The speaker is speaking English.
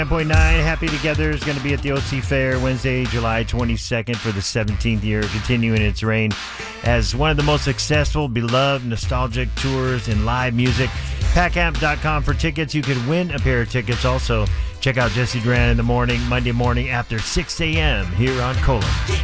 9.9 Happy Together is going to be at the OC Fair Wednesday, July 22nd for the 17th year, continuing its reign as one of the most successful, beloved, nostalgic tours in live music. PackAmp.com for tickets. You could win a pair of tickets. Also, check out Jesse Duran in the morning, Monday morning after 6 a.m. here on Cola.